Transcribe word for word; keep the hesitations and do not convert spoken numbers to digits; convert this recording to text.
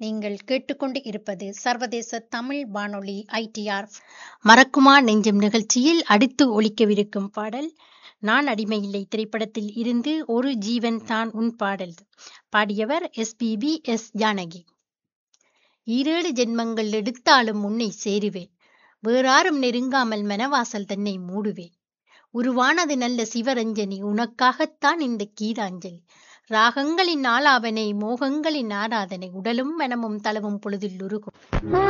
நீங்கள் கேட்டுக்கொண்டு இருப்பது சர்வதேச தமிழ் வானொலி ஐ டி ஆர். மறக்குமா நெஞ்சம் நிகழ்ச்சியில் அடுத்து ஒலிக்கவிருக்கும் பாடல் நான் அடிமையில்லை திரைப்படத்தில் இருந்து ஒரு ஜீவன் தான் உன் பாடல். பாடியவர் S B B S Janaki. ஈரேழு ஜென்மங்கள் எடுத்தாலும் உன்னை சேருவேன், வேறாரும் நெருங்காமல் மனவாசல் தன்னை மூடுவேன். உருவானது நல்ல சிவரஞ்சனி, உனக்காகத்தான் இந்த கீதாஞ்சலி. ராகங்களின் ஆலாபனை, மோகங்களின் ஆராதனை, உடலும் மனமும் தளவும் பொழுதில் உருகும்.